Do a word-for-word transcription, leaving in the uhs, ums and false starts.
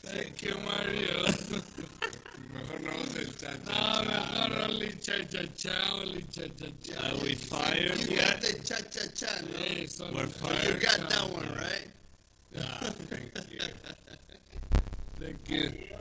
Thank you, Mario. Mejor no hagas el cha cha No, cha. mejor only cha-cha-cha, only cha-cha-cha. Are we fired You got yet? the cha-cha-cha, no? Yes, only We're You fired. got that one, right? Yeah, thank you. Thank you.